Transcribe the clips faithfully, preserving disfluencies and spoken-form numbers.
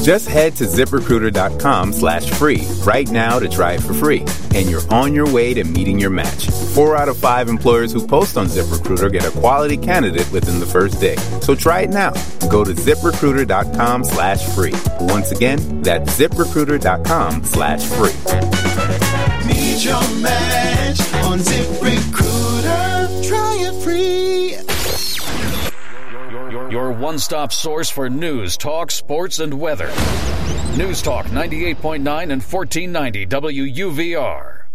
Just head to ZipRecruiter.com slash free right now to try it for free. And you're on your way to meeting your match. Four out of five employers who post on ZipRecruiter get a quality candidate within the first day. So try it now. Go to ZipRecruiter.com slash free. Once again, that's ZipRecruiter.com slash free. Meet your match on ZipRecruiter. Try it free. Your one-stop source for news, talk, sports, and weather. News Talk ninety-eight point nine and fourteen ninety W U V R.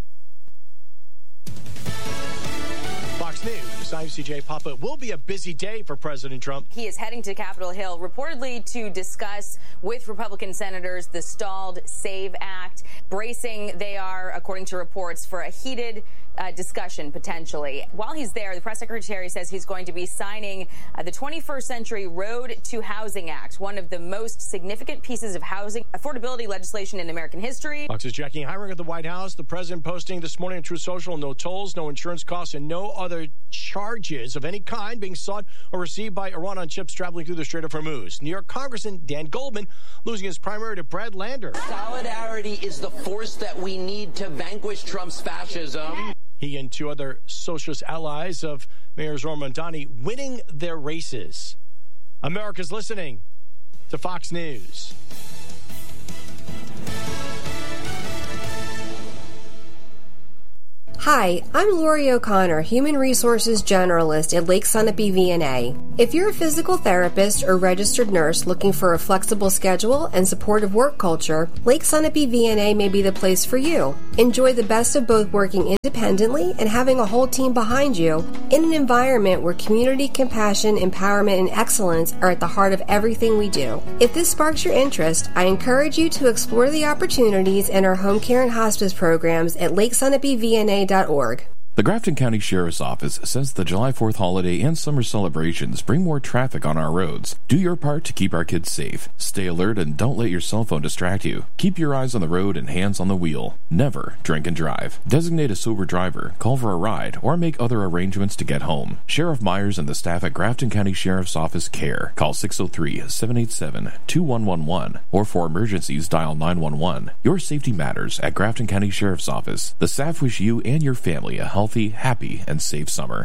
Fox News. I'm C J Papa. It will be a busy day for President Trump. He is heading to Capitol Hill reportedly to discuss with Republican senators the stalled SAVE Act, bracing they are, according to reports, for a heated uh, discussion potentially. While he's there, the press secretary says he's going to be signing uh, the twenty-first Century Road to Housing Act, one of the most significant pieces of housing affordability legislation in American history. Fox's Jackie Heiring at the White House. The president posting this morning on Truth Social, no tolls, no insurance costs, and no other charges of any kind being sought or received by Iran on ships traveling through the Strait of Hormuz. New York Congressman Dan Goldman losing his primary to Brad Lander. Solidarity is the force that we need to vanquish Trump's fascism. He and two other socialist allies of Mayor Zohran Mamdani winning their races. America's listening to Fox News. Hi, I'm Lori O'Connor, Human Resources Generalist at Lake Sunapee V N A. If you're a physical therapist or registered nurse looking for a flexible schedule and supportive work culture, Lake Sunapee V N A may be the place for you. Enjoy the best of both working independently and having a whole team behind you in an environment where community, compassion, empowerment, and excellence are at the heart of everything we do. If this sparks your interest, I encourage you to explore the opportunities in our home care and hospice programs at lake sunapee v n a dot org. The Grafton County Sheriff's Office says the July fourth holiday and summer celebrations bring more traffic on our roads. Do your part to keep our kids safe. Stay alert and don't let your cell phone distract you. Keep your eyes on the road and hands on the wheel. Never drink and drive. Designate a sober driver, call for a ride, or make other arrangements to get home. Sheriff Myers and the staff at Grafton County Sheriff's Office care. Call six oh three, seven eight seven, two one one one or for emergencies dial nine one one. Your safety matters at Grafton County Sheriff's Office. The staff wish you and your family a healthy healthy, happy, and safe summer.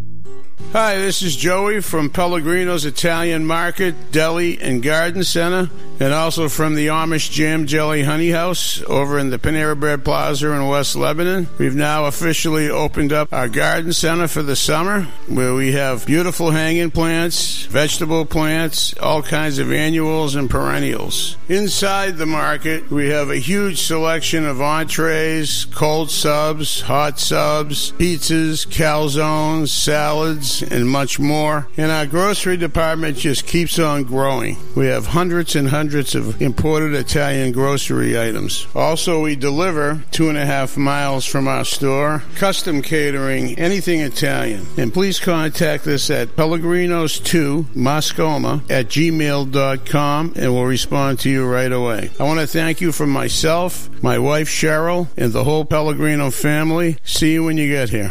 Hi, this is Joey from Pellegrino's Italian Market, Deli, and Garden Center, and also from the Amish Jam Jelly Honey House over in the Panera Bread Plaza in West Lebanon. We've now officially opened up our garden center for the summer, where we have beautiful hanging plants, vegetable plants, all kinds of annuals and perennials. Inside the market, we have a huge selection of entrees, cold subs, hot subs, pizzas, calzones, salads, and much more. And our grocery department just keeps on growing. We have hundreds and hundreds of imported Italian grocery items. Also, we deliver two and a half miles from our store. Custom catering, anything Italian. And please contact us at pellegrinos two moscoma at gmail dot com and we'll respond to you right away. I want to thank you from myself, my wife Cheryl, and the whole Pellegrino family. See you when you get here.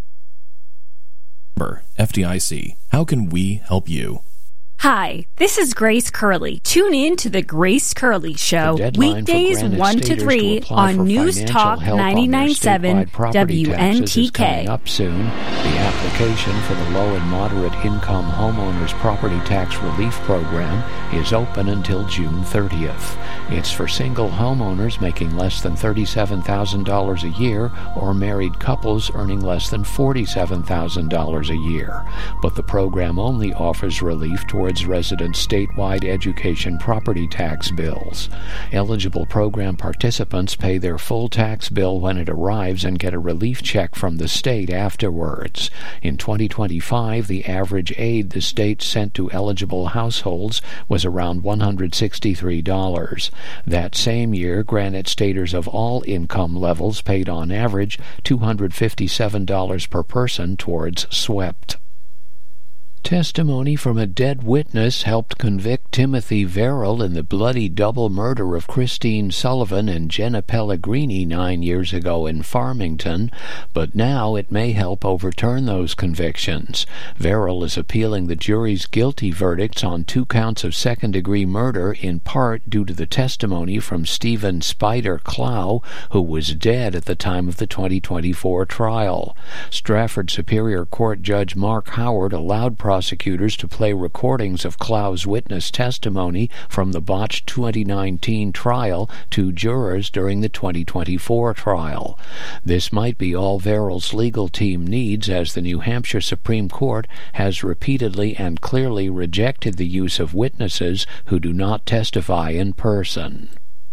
F D I C. How can we help you? Hi, this is Grace Curley. Tune in to the Grace Curley Show weekdays one to three on News Talk ninety-nine point seven W N T K. Up soon, the application for the low and moderate income homeowners property tax relief program is open until June thirtieth. It's for single homeowners making less than thirty-seven thousand dollars a year or married couples earning less than forty-seven thousand dollars a year. But the program only offers relief towards residents' statewide education property tax bills. Eligible program participants pay their full tax bill when it arrives and get a relief check from the state afterwards. In twenty twenty-five, the average aid the state sent to eligible households was around one hundred sixty-three dollars. That same year, Granite Staters of all income levels paid on average two hundred fifty-seven dollars per person towards SWEPT. Testimony from a dead witness helped convict Timothy Verrill in the bloody double murder of Christine Sullivan and Jenna Pellegrini nine years ago in Farmington, but now it may help overturn those convictions. Verrill is appealing the jury's guilty verdicts on two counts of second-degree murder, in part due to the testimony from Stephen Spider Clow, who was dead at the time of the twenty twenty-four trial. Stratford Superior Court Judge Mark Howard allowed prosecutors to play recordings of Clow's witness testimony from the botched twenty nineteen trial to jurors during the twenty twenty-four trial. This might be all Verrill's legal team needs, as the New Hampshire Supreme Court has repeatedly and clearly rejected the use of witnesses who do not testify in person.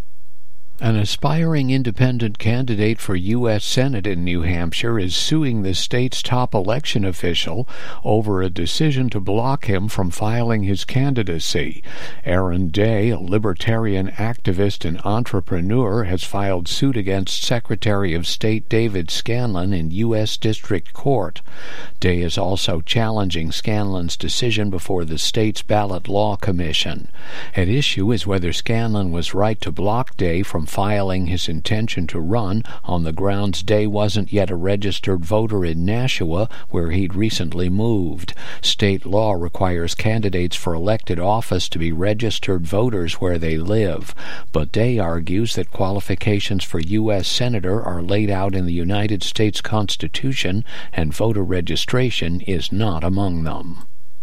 An aspiring independent candidate for U S Senate in New Hampshire is suing the state's top election official over a decision to block him from filing his candidacy. Aaron Day, a libertarian activist and entrepreneur, has filed suit against Secretary of State David Scanlon in U S District Court. Day is also challenging Scanlon's decision before the state's Ballot Law Commission. At issue is whether Scanlon was right to block Day from filing his intention to run on the grounds Day wasn't yet a registered voter in Nashua, where he'd recently moved. State law requires candidates for elected office to be registered voters where they live, but Day argues that qualifications for U S Senator are laid out in the United States Constitution, and voter registration is not among them.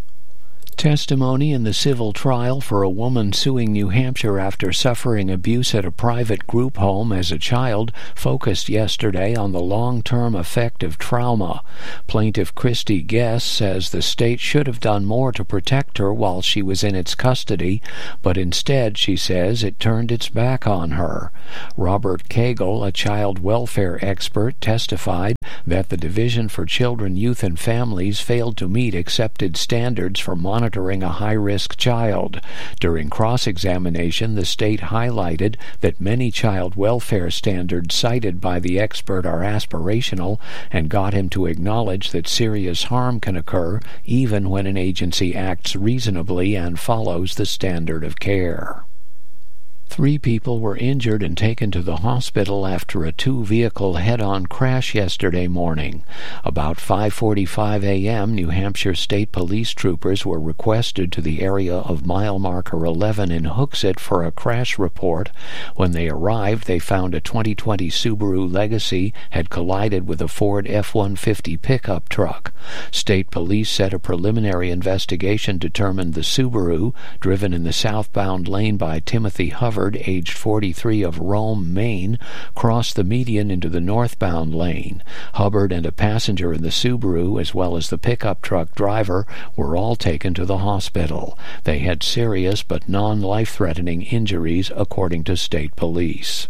Testimony in the civil trial for a woman suing New Hampshire after suffering abuse at a private group home as a child focused yesterday on the long-term effect of trauma. Plaintiff Christy Guess says the state should have done more to protect her while she was in its custody, but instead, she says, it turned its back on her. Robert Cagle, a child welfare expert, testified that the Division for Children, Youth, and Families failed to meet accepted standards for monitoring monitoring a high-risk child. During cross-examination, the state highlighted that many child welfare standards cited by the expert are aspirational, and got him to acknowledge that serious harm can occur even when an agency acts reasonably and follows the standard of care. Three people were injured and taken to the hospital after a two-vehicle head-on crash yesterday morning. About five forty-five a.m., New Hampshire State Police troopers were requested to the area of mile marker eleven in Hooksett for a crash report. When they arrived, they found a twenty twenty Subaru Legacy had collided with a Ford F one fifty pickup truck. State Police said a preliminary investigation determined the Subaru, driven in the southbound lane by Timothy Hubbard, aged forty-three, of Rome, Maine, crossed the median into the northbound lane. Hubbard and a passenger in the Subaru, as well as the pickup truck driver, were all taken to the hospital. They had serious but non-life-threatening injuries, according to state police.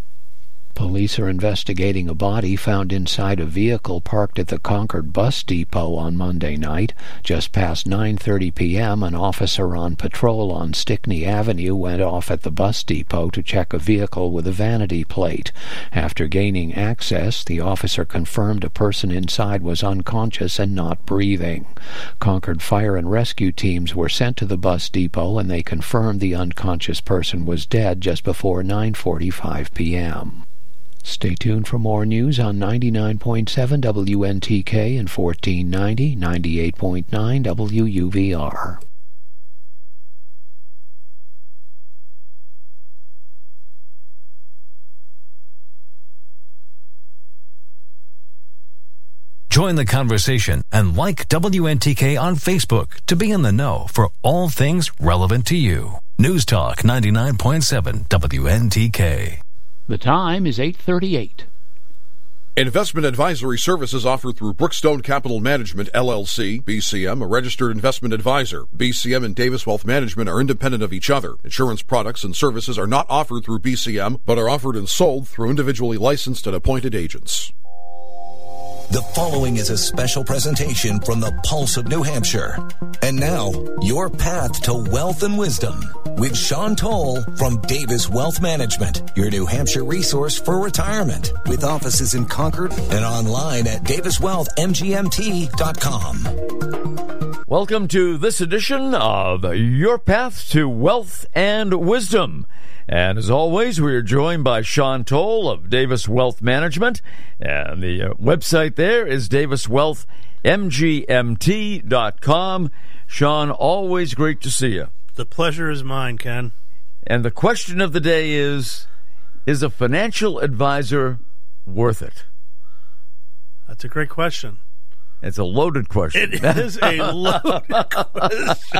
Police are investigating a body found inside a vehicle parked at the Concord bus depot on Monday night. Just past nine thirty p.m., an officer on patrol on Stickney Avenue went off at the bus depot to check a vehicle with a vanity plate. After gaining access, the officer confirmed a person inside was unconscious and not breathing. Concord fire and rescue teams were sent to the bus depot, and they confirmed the unconscious person was dead just before nine forty-five p.m. Stay tuned for more news on ninety-nine point seven W N T K and fourteen ninety, ninety-eight point nine W U V R. Join the conversation and like W N T K on Facebook to be in the know for all things relevant to you. News Talk ninety-nine point seven W N T K. The time is eight thirty-eight. Investment advisory services offered through Brookstone Capital Management, L L C, B C M, a registered investment advisor. B C M and Davis Wealth Management are independent of each other. Insurance products and services are not offered through B C M, but are offered and sold through individually licensed and appointed agents. The following is a special presentation from the Pulse of New Hampshire. And now, your path to wealth and wisdom with Sean Toll from Davis Wealth Management, your New Hampshire resource for retirement, with offices in Concord and online at davis wealth m g m t dot com. Welcome to this edition of Your Path to Wealth and Wisdom. And as always, we are joined by Sean Toll of Davis Wealth Management. And the uh, website there is davis wealth m g m t dot com. Sean, always great to see you. The pleasure is mine, Ken. And the question of the day is, is a financial advisor worth it? That's a great question. It's a loaded question. It is a loaded question.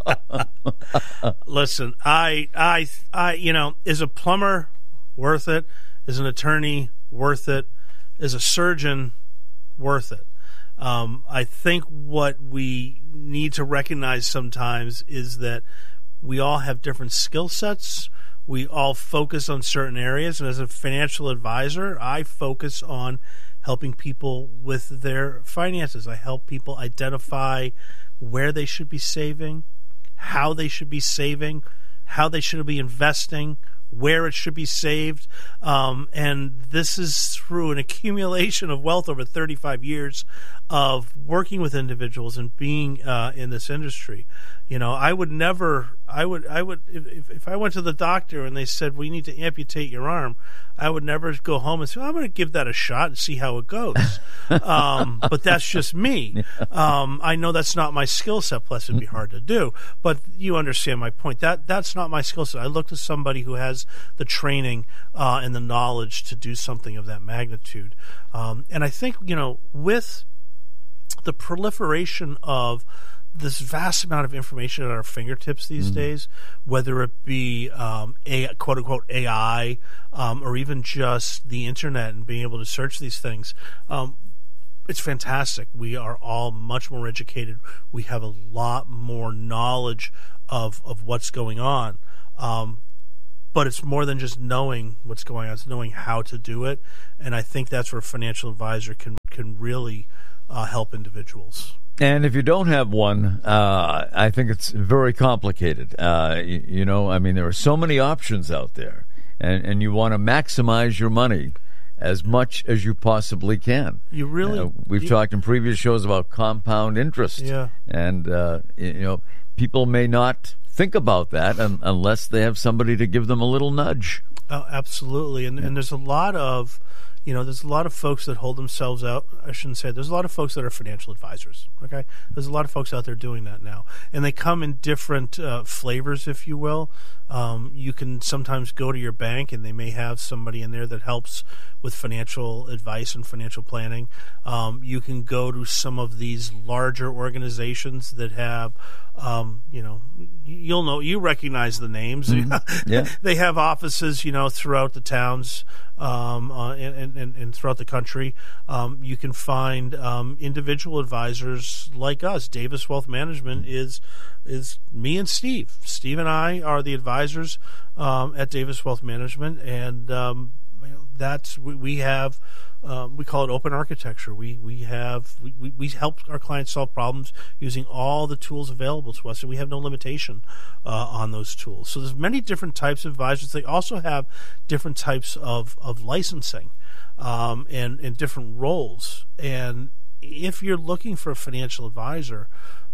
Listen, I, I, I, you know, is a plumber worth it? Is an attorney worth it? Is a surgeon worth it? Um, I think what we need to recognize sometimes is that we all have different skill sets. We all focus on certain areas. And as a financial advisor, I focus on helping people with their finances. I help people identify where they should be saving, how they should be saving, how they should be investing, where it should be saved. Um, and this is through an accumulation of wealth over thirty-five years of working with individuals and being uh, in this industry. You know, I would never, I would, I would, if, if I went to the doctor and they said, we need to amputate your arm, I would never go home and say, well, I'm going to give that a shot and see how it goes. um, but that's just me. Um, I know that's not my skill set, plus it'd be hard to do. But you understand my point. That That's not my skill set. I look to somebody who has the training uh, and the knowledge to do something of that magnitude. Um, and I think, you know, with the proliferation of this vast amount of information at our fingertips these mm-hmm. days, whether it be um, a quote unquote A I um, or even just the internet and being able to search these things, um, it's fantastic. We are all much more educated. We have a lot more knowledge of of what's going on. Um, but it's more than just knowing what's going on. It's knowing how to do it, and I think that's where a financial advisor can can really uh, help individuals. And if you don't have one, uh, I think it's very complicated. Uh, you, you know, I mean, there are so many options out there, and, and you want to maximize your money as much as you possibly can. You really... Uh, we've you, talked in previous shows about compound interest. Yeah. And, uh, you know, people may not think about that un- unless they have somebody to give them a little nudge. Oh, absolutely. And, yeah. and there's a lot of... You know, there's a lot of folks that hold themselves out. I shouldn't say. There's a lot of folks that are financial advisors, okay? There's a lot of folks out there doing that now. And they come in different uh, flavors, if you will. Um, you can sometimes go to your bank, and they may have somebody in there that helps with financial advice and financial planning. Um, you can go to some of these larger organizations that have, um, you know, you'll know, you recognize the names. Mm-hmm. Yeah. They have offices, you know, throughout the towns um, uh, and, and, and throughout the country. Um, you can find um, individual advisors like us. Davis Wealth Management is is me and Steve. Steve and I are the advisors um, at Davis Wealth Management, and um, that's we, we have. Um, we call it open architecture. We we have we, we, we help our clients solve problems using all the tools available to us, and we have no limitation uh, on those tools. So there's many different types of advisors. They also have different types of of licensing um, and and different roles. And if you're looking for a financial advisor,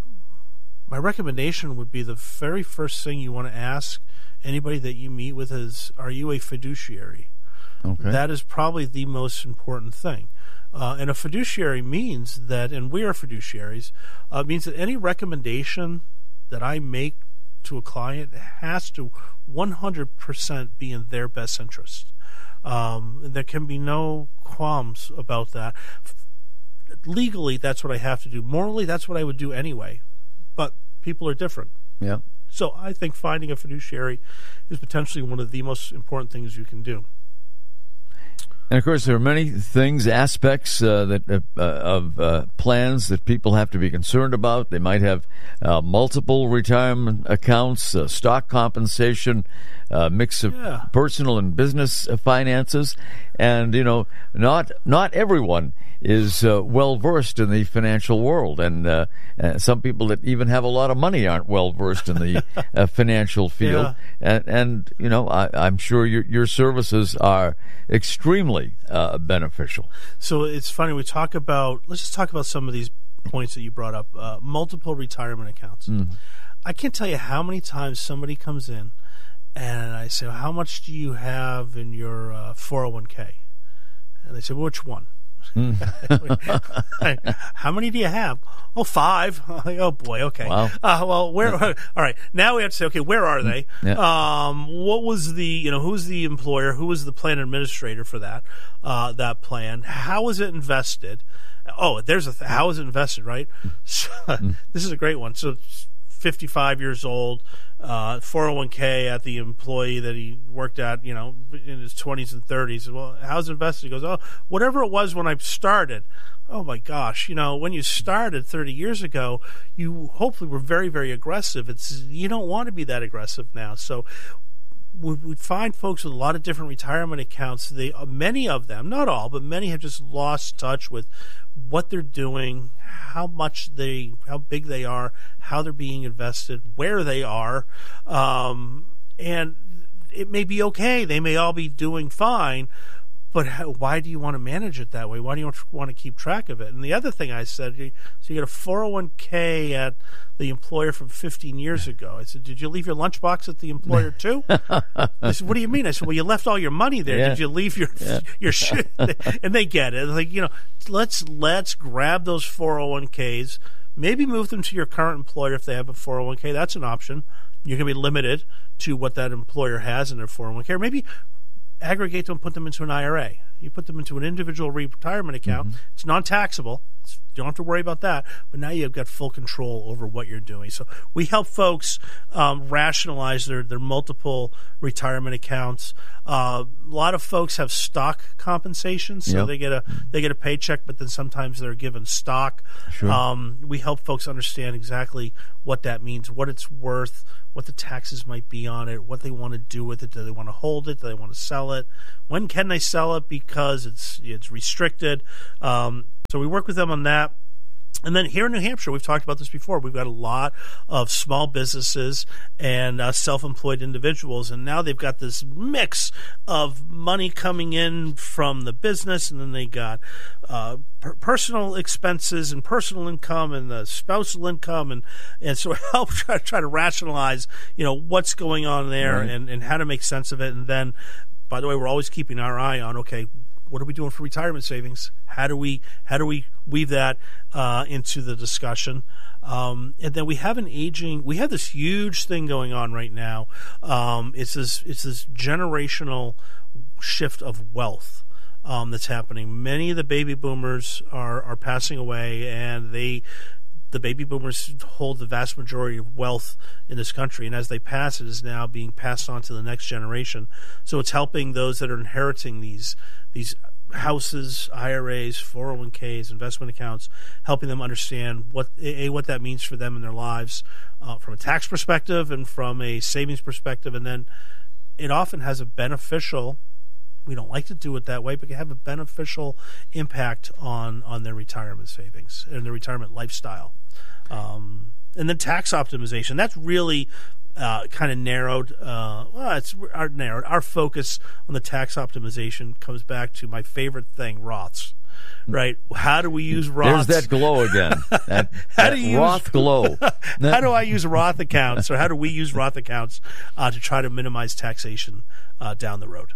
my recommendation would be the very first thing you want to ask anybody that you meet with is, are you a fiduciary? Okay. That is probably the most important thing. Uh, and a fiduciary means that, and we are fiduciaries, uh, means that any recommendation that I make to a client has to one hundred percent be in their best interest. Um, there can be no qualms about that. Legally, that's what I have to do. Morally, that's what I would do anyway. But people are different. Yeah. So I think finding a fiduciary is potentially one of the most important things you can do. And, of course, there are many things, aspects uh, that uh, of uh, plans that people have to be concerned about. They might have uh, multiple retirement accounts, uh, stock compensation, a uh, mix of yeah. personal and business finances. And, you know, not not everyone is uh, well-versed in the financial world. And uh, uh, some people that even have a lot of money aren't well-versed in the uh, financial field. Yeah. And, and, you know, I, I'm sure your, your services are extremely uh, beneficial. So it's funny, we talk about, let's just talk about some of these points that you brought up. Uh, multiple retirement accounts. Mm. I can't tell you how many times somebody comes in and I say, how much do you have in your uh, four oh one k? And they say, well, which one? Mm. How many do you have? Oh, five. Like, oh, boy, okay. Wow. Uh, well, where? Yeah. All right. Now we have to say, okay, where are they? Yeah. Um, what was the, you know, who's the employer? Who was the plan administrator for that uh, that plan? How was it invested? Oh, there's a th- how is it invested, right? So, mm. This is a great one. So fifty-five years old, uh, four oh one k at the employee that he worked at, you know, in his twenties and thirties. Well, how's it invested? He goes, oh, whatever it was when I started. Oh, my gosh. You know, when you started thirty years ago, you hopefully were very, very aggressive. It's you don't want to be that aggressive now. So we, we find folks with a lot of different retirement accounts. They many of them, not all, but many have just lost touch with what they're doing, how much they, how big they are, how they're being invested, where they are, um, and it may be okay. They may all be doing fine, but how, why do you want to manage it that way? Why do you want to keep track of it? And the other thing I said, so you get a four oh one k at the employer from fifteen years ago. I said, did you leave your lunchbox at the employer too? I said, what do you mean? I said, well, you left all your money there. Yeah. Did you leave your yeah. your shit? And they get it. Like, you know, let's let's grab those four oh one k's, maybe move them to your current employer if they have a four oh one k. That's an option. You're going to be limited to what that employer has in their four oh one k. Or maybe aggregate them and put them into an I R A. You put them into an individual retirement account. Mm-hmm. It's non-taxable. It's, you don't have to worry about that. But now you've got full control over what you're doing. So we help folks um, rationalize their, their multiple retirement accounts. Uh, a lot of folks have stock compensation, so yep. they get a they get a paycheck, but then sometimes they're given stock. Sure. Um, we help folks understand exactly what that means, what it's worth, what the taxes might be on it, what they want to do with it. Do they want to hold it? Do they want to sell it? When can they sell it because it's it's restricted? Um, so we work with them on that. And then here in New Hampshire, we've talked about this before, we've got a lot of small businesses and uh, self-employed individuals, and now they've got this mix of money coming in from the business, and then they got uh, per- personal expenses and personal income and the spousal income, and, and so help try, try to rationalize, you know, what's going on there right. and, and how to make sense of it. And then, by the way, we're always keeping our eye on, okay, what are we doing for retirement savings? How do we how do we weave that uh, into the discussion? Um, and then we have an aging. We have this huge thing going on right now. Um, it's this it's this generational shift of wealth um, that's happening. Many of the baby boomers are are passing away, and they. The baby boomers hold the vast majority of wealth in this country, and as they pass, it is now being passed on to the next generation. So it's helping those that are inheriting these these houses, I R As, four oh one k's, investment accounts, helping them understand what a, what that means for them in their lives uh, from a tax perspective and from a savings perspective, and then it often has a beneficial. We don't like to do it that way, but it can have a beneficial impact on, on their retirement savings and their retirement lifestyle. Um, and then tax optimization. That's really uh, kind of narrowed. Uh, well, it's our narrowed. Our focus on the tax optimization comes back to my favorite thing, Roths. Right? How do we use Roths? There's that glow again. That, how that do you Roth use, glow. How do I use Roth accounts, or how do we use Roth accounts uh, to try to minimize taxation uh, down the road?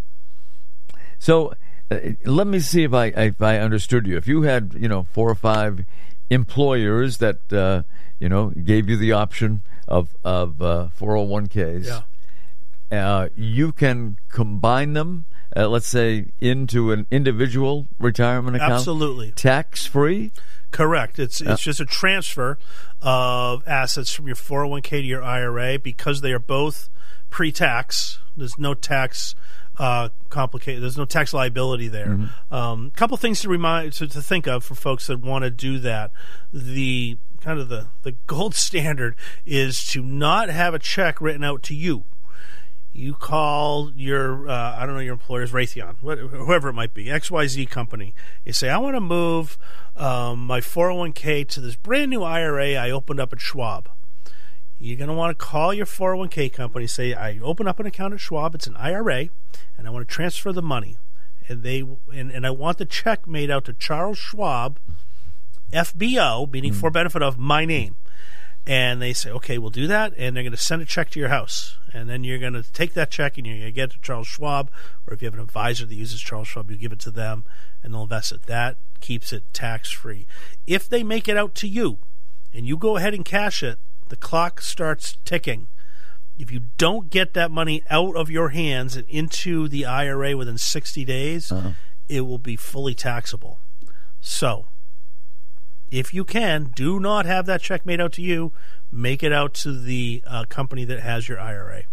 So uh, let me see if I if I understood you. If you had, you know, four or five employers that uh, you know gave you the option of of uh, four oh one k's, yeah. uh, you can combine them. Uh, let's say into an individual retirement account. Absolutely, tax free. Correct. It's it's uh, just a transfer of assets from your four oh one k to your I R A because they are both pre-tax. There's no tax. Uh, complicated. There's no tax liability there. A mm-hmm. um, couple things to remind to, to think of for folks that want to do that. The kind of the, the gold standard is to not have a check written out to you. You call your uh, I don't know your employer's Raytheon, whoever it might be, X Y Z company. You say, I want to move um, my four oh one k to this brand new I R A I opened up at Schwab. You're going to want to call your four oh one k company, say, I open up an account at Schwab, it's an I R A, and I want to transfer the money. And they and, and I want the check made out to Charles Schwab F B O, meaning mm. for benefit of my name. And they say, okay, we'll do that, and they're going to send a check to your house. And then you're going to take that check, and you're going to get it to Charles Schwab, or if you have an advisor that uses Charles Schwab, you give it to them, and they'll invest it. That keeps it tax-free. If they make it out to you, and you go ahead and cash it, the clock starts ticking. If you don't get that money out of your hands and into the I R A within sixty days, uh-huh. it will be fully taxable. So, if you can, do not have that check made out to you. Make it out to the uh, company that has your I R A.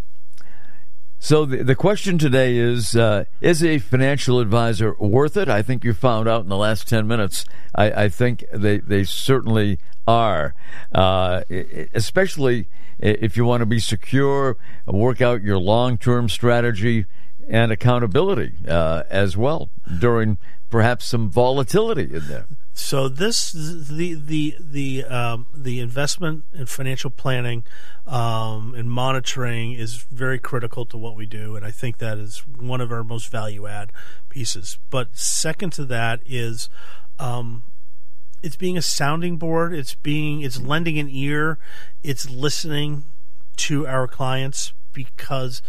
So the, the question today is, uh, is a financial advisor worth it? I think you found out in the last ten minutes. I, I think they, they certainly are, uh, especially if you want to be secure, work out your long-term strategy and accountability uh, as well during perhaps some volatility in there. So this the the the um, the investment and financial planning um, and monitoring is very critical to what we do, and I think that is one of our most value add pieces. But second to that is um, it's being a sounding board. It's being it's lending an ear. It's listening to our clients, because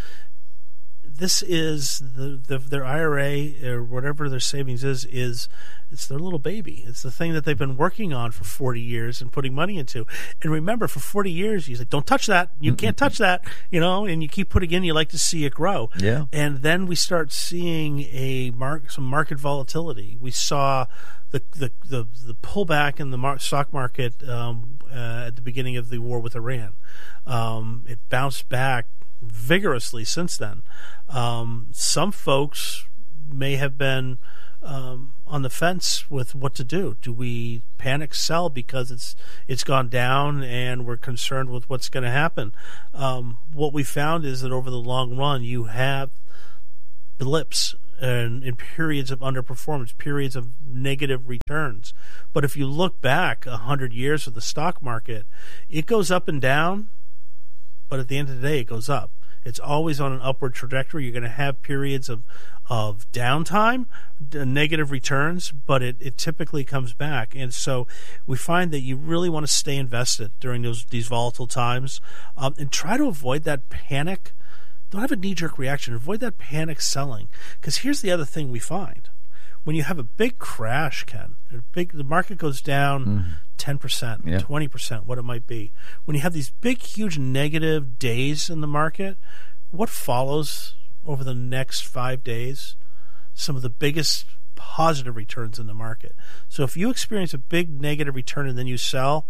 this is the, the their I R A or whatever their savings is is it's their little baby. It's the thing that they've been working on for forty years and putting money into. And remember, for forty years, you say, "Don't touch that. You can't touch that." You know, and you keep putting in. You like to see it grow. Yeah. And then we start seeing a mark some market volatility. We saw the the the, the pullback in the mar- stock market um, uh, at the beginning of the war with Iran. Um, it bounced back vigorously since then. Um, some folks may have been um, on the fence with what to do. Do we panic sell because it's it's gone down and we're concerned with what's going to happen? Um, what we found is that over the long run, you have blips and in periods of underperformance, periods of negative returns. But if you look back a hundred years of the stock market, it goes up and down, but at the end of the day, it goes up. It's always on an upward trajectory. You're going to have periods of of downtime, negative returns, but it, it typically comes back. And so we find that you really want to stay invested during those these volatile times, um, and try to avoid that panic. Don't have a knee-jerk reaction. Avoid that panic selling. Because here's the other thing we find. When you have a big crash, Ken, a big, the market goes down mm-hmm. ten percent, yeah. twenty percent, what it might be. When you have these big, huge negative days in the market, what follows over the next five days? Some of the biggest positive returns in the market. So if you experience a big negative return and then you sell,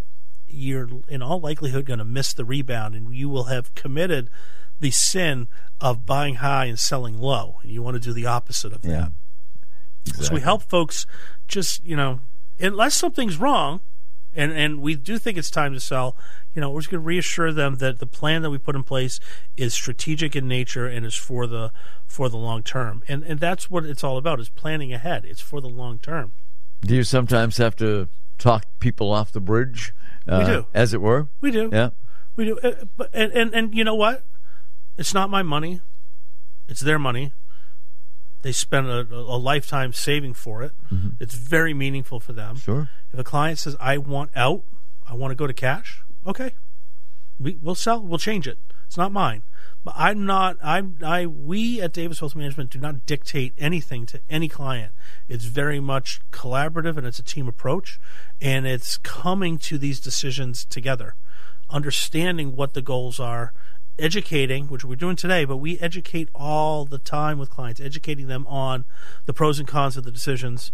you're in all likelihood going to miss the rebound, and you will have committed the sin of buying high and selling low. And you want to do the opposite of that. Yeah. Exactly. So we help folks just, you know, unless something's wrong, and, and we do think it's time to sell, you know, we're just going to reassure them that the plan that we put in place is strategic in nature and is for the for the long term. And and that's what it's all about, is planning ahead. It's for the long term. Do you sometimes have to talk people off the bridge? Uh, we do. As it were? We do. Yeah. We do. Uh, but, and, and, and you know what? It's not my money. It's their money. They spend a, a lifetime saving for it. Mm-hmm. It's very meaningful for them. Sure. If a client says, I want out, I want to go to cash, okay. We, we'll sell, we'll change it. It's not mine. But I'm not, I'm, I, we at Davis Wealth Management do not dictate anything to any client. It's very much collaborative, and it's a team approach, and it's coming to these decisions together, understanding what the goals are, educating, which we're doing today, but we educate all the time with clients, educating them on the pros and cons of the decisions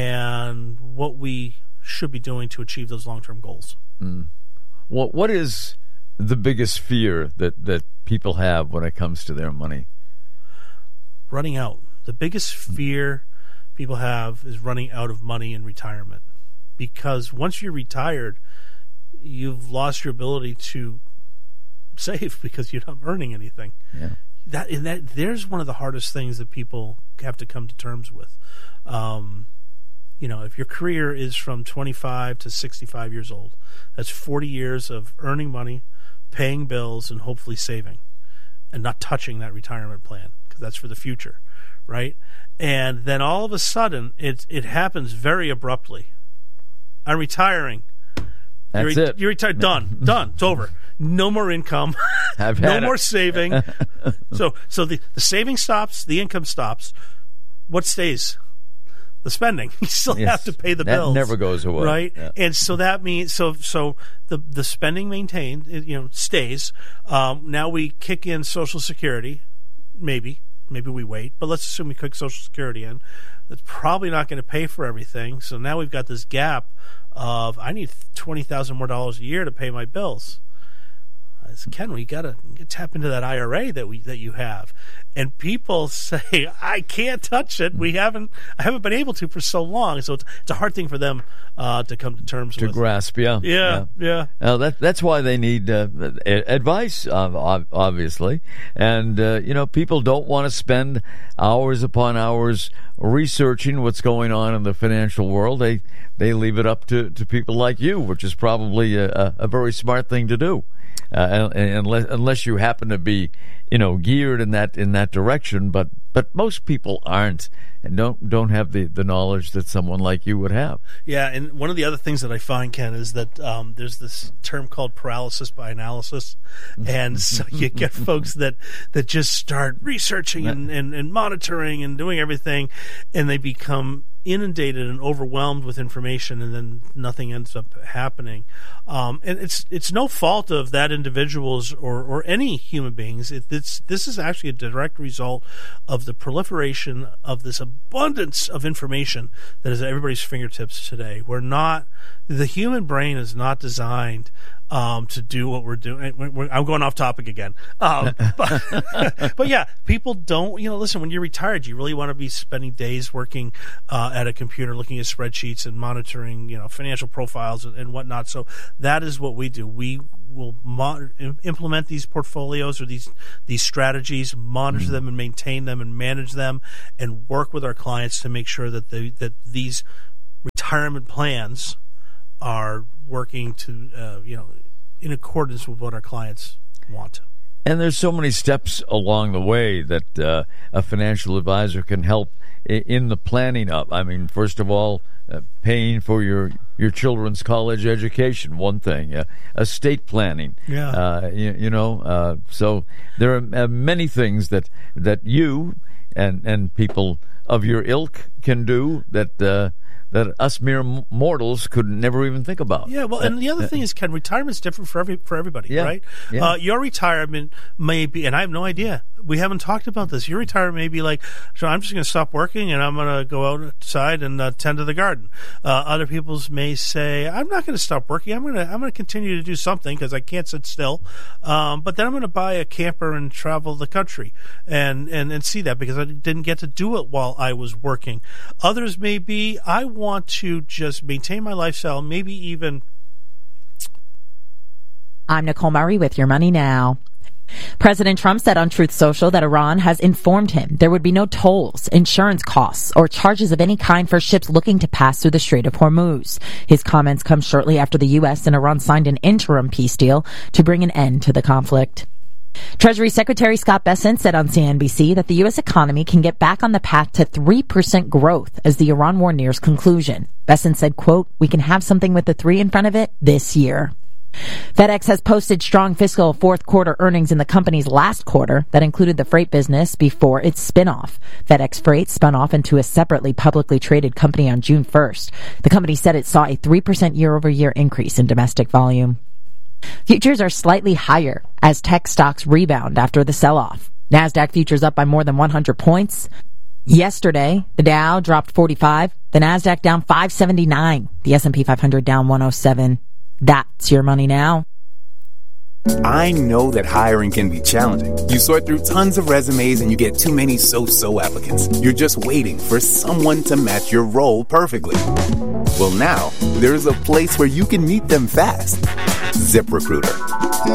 and what we should be doing to achieve those long-term goals. Mm. Well, what is the biggest fear that, that people have when it comes to their money? Running out. The biggest fear people have is running out of money in retirement. Because once you're retired, you've lost your ability to save because you're not earning anything. Yeah. That and that there's one of the hardest things that people have to come to terms with. Um, you know, if your career is from twenty-five to sixty-five years old, that's forty years of earning money, paying bills, and hopefully saving, and not touching that retirement plan because that's for the future, right? And then all of a sudden, it it happens very abruptly. I'm retiring. That's you're, it. You're retired. Done. Done. It's over. No more income. I've no had more it. saving. so so the, the saving stops, the income stops. What stays? The spending. You still Yes. have to pay the That bills. never goes away. Right? Yeah. And so that means so so the the spending maintained, it, you know, stays. Um, now we kick in Social Security, maybe. Maybe we wait, but let's assume we kick Social Security in. That's probably not going to pay for everything. So now we've got this gap of I need twenty thousand more dollars a year to pay my bills. I said, Ken, we got to tap into that I R A that we that you have. And people say, I can't touch it. We haven't, I haven't been able to for so long. So it's, it's a hard thing for them uh, to come to terms to with. To grasp, yeah. Yeah, yeah. yeah. Uh, that, that's why they need uh, advice, uh, obviously. And, uh, you know, people don't want to spend hours upon hours researching what's going on in the financial world. They they leave it up to, to people like you, which is probably a, a very smart thing to do. Uh, unless unless you happen to be, you know, geared in that in that direction, but but most people aren't and don't don't have the, the knowledge that someone like you would have. Yeah, and one of the other things that I find, Ken, is that um, there's this term called paralysis by analysis, and so you get folks that that just start researching and, and, and monitoring and doing everything, and they become inundated and overwhelmed with information, and then nothing ends up happening. Um, and it's it's no fault of that individual's or, or any human beings. It, it's this is actually a direct result of the proliferation of this abundance of information that is at everybody's fingertips today. We're not the human brain is not designed um, to do what we're doing. We're, I'm going off topic again. Um, but, but yeah, people don't, you know, listen, when you're retired, you really want to be spending days working uh, at a computer, looking at spreadsheets and monitoring, you know, financial profiles and, and whatnot. So that is what we do. We will mo- implement these portfolios or these, these strategies, monitor mm-hmm. them and maintain them and manage them and work with our clients to make sure that they, that these retirement plans are working to, uh, you know, in accordance with what our clients want. And there's so many steps along the way that uh, a financial advisor can help in the planning of. I mean, first of all, uh, paying for your, your children's college education, one thing. Uh, estate planning. Yeah. Uh, you, you know, uh, so there are uh, many things that, that you and, and people of your ilk can do that uh, that us mere mortals could never even think about. Yeah, well, and the other thing is, Ken, retirement's different for every for everybody, yeah, right? Yeah. Uh, your retirement may be, and I have no idea. We haven't talked about this. Your retirement may be like, so I'm just going to stop working and I'm going to go outside and uh, tend to the garden. Uh, other people's may say, I'm not going to stop working. I'm going to I'm going to continue to do something because I can't sit still. Um, but then I'm going to buy a camper and travel the country and, and, and see that because I didn't get to do it while I was working. Others may be, I want to just maintain my lifestyle, maybe even. I'm Nicole Murray with Your Money Now. President Trump said on Truth Social that Iran has informed him there would be no tolls, insurance costs, or charges of any kind for ships looking to pass through the Strait of Hormuz. His comments come shortly after the U S and Iran signed an interim peace deal to bring an end to the conflict. Treasury Secretary Scott Bessent said on C N B C that the U S economy can get back on the path to three percent growth as the Iran war nears conclusion. Bessent said, quote, we can have something with the three in front of it this year. FedEx has posted strong fiscal fourth quarter earnings in the company's last quarter that included the freight business before its spin-off. FedEx Freight spun off into a separately publicly traded company on June first. The company said it saw a three percent year-over-year increase in domestic volume. Futures are slightly higher as tech stocks rebound after the sell-off. NASDAQ futures up by more than one hundred points. Yesterday, the Dow dropped forty-five, the NASDAQ down five seventy-nine, the S and P five hundred down one oh seven. That's Your Money Now. I know that hiring can be challenging. You sort through tons of resumes and you get too many so-so applicants. You're just waiting for someone to match your role perfectly. Well, now, there's a place where you can meet them fast. ZipRecruiter.